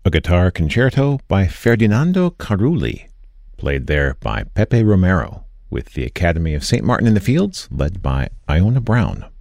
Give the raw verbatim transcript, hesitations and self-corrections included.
a guitar concerto by Ferdinando Carulli, played there by Pepe Romero, with the Academy of Saint Martin in the Fields, led by Iona Brown.